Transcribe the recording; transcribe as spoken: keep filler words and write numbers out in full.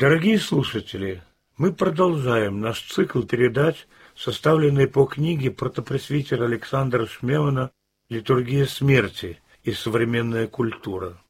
Дорогие слушатели, мы продолжаем наш цикл передач, составленный по книге протопресвитера Александра Шмемана «Литургия смерти и современная культура».